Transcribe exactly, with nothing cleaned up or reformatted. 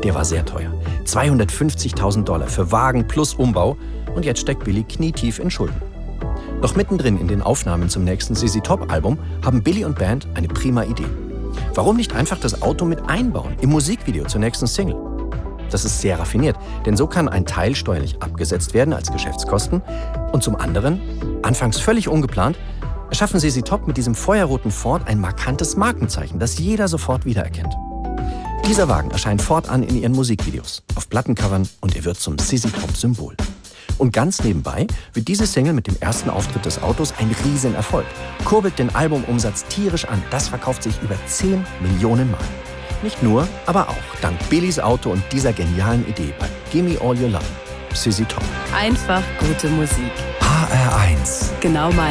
der war sehr teuer. zweihundertfünfzigtausend Dollar für Wagen plus Umbau. Und jetzt steckt Billy knietief in Schulden. Doch mittendrin in den Aufnahmen zum nächsten Z Z Top-Album haben Billy und Band eine prima Idee. Warum nicht einfach das Auto mit einbauen im Musikvideo zur nächsten Single? Das ist sehr raffiniert, denn so kann ein Teil steuerlich abgesetzt werden als Geschäftskosten. Und zum anderen, anfangs völlig ungeplant, erschaffen Z Z Top mit diesem feuerroten Ford ein markantes Markenzeichen, das jeder sofort wiedererkennt. Dieser Wagen erscheint fortan in ihren Musikvideos, auf Plattencovern und er wird zum Z Z Top-Symbol. Und ganz nebenbei wird diese Single mit dem ersten Auftritt des Autos ein Riesenerfolg, kurbelt den Albumumsatz tierisch an. Das verkauft sich über zehn Millionen Mal. Nicht nur, aber auch dank Billys Auto und dieser genialen Idee bei Gimme All Your Love, Z Z Top. Einfach gute Musik. H R eins. Genau mein